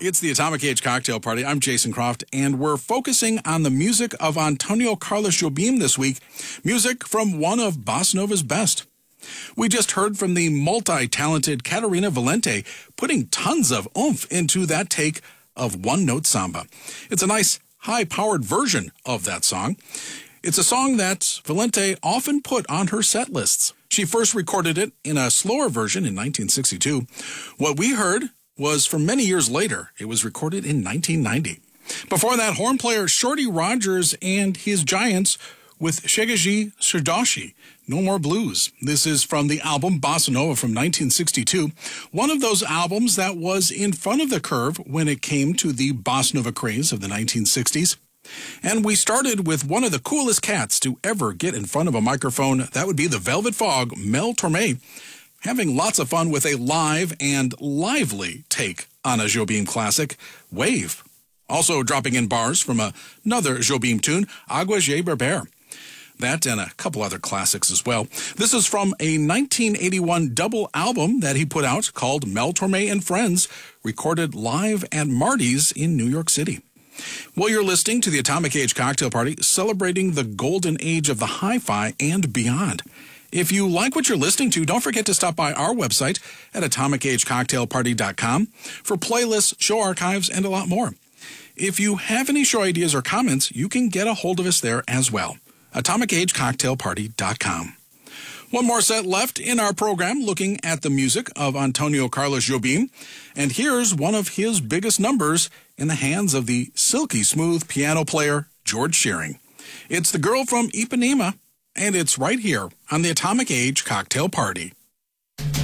It's the Atomic Age Cocktail Party. I'm Jason Croft, and we're focusing on the music of Antonio Carlos Jobim this week, music from one of Bossa Nova's best. We just heard from the multi-talented Catarina Valente, putting tons of oomph into that take of One Note Samba. It's a nice, high-powered version of that song. It's a song that Valente often put on her set lists. She first recorded it in a slower version in 1962. What we heard was from many years later. It was recorded in 1990. Before that, horn player Shorty Rogers and his Giants with Shegeji Shidashi, No More Blues. This is from the album Bossa Nova from 1962, one of those albums that was in front of the curve when it came to the Bossa Nova craze of the 1960s. And we started with one of the coolest cats to ever get in front of a microphone. That would be the Velvet Fog, Mel Torme, having lots of fun with a live and lively take on a Jobim classic, Wave. Also dropping in bars from another Jobim tune, Agua de Beber. That and a couple other classics as well. This is from a 1981 double album that he put out called Mel Torme and Friends, recorded live at Marty's in New York City. Well, you're listening to the Atomic Age Cocktail Party, celebrating the golden age of the hi-fi and beyond. If you like what you're listening to, don't forget to stop by our website at atomicagecocktailparty.com for playlists, show archives, and a lot more. If you have any show ideas or comments, you can get a hold of us there as well. atomicagecocktailparty.com. One more set left in our program, looking at the music of Antonio Carlos Jobim. And here's one of his biggest numbers in the hands of the silky smooth piano player George Shearing. It's The Girl from Ipanema, and it's right here on the Atomic Age Cocktail Party.